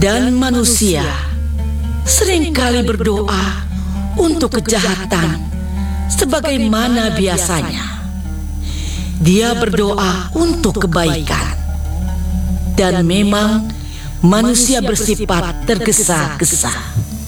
Dan manusia seringkali berdoa untuk kejahatan sebagaimana biasanya. Dia berdoa untuk kebaikan. Dan memang manusia bersifat tergesa-gesa.